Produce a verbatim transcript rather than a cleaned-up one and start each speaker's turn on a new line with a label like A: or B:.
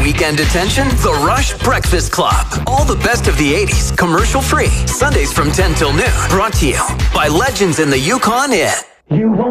A: weekend attention? The Rush Breakfast Club. All the best of the eighties, commercial free. Sundays from ten till noon. Brought to you by Legends in the Yukon Inn.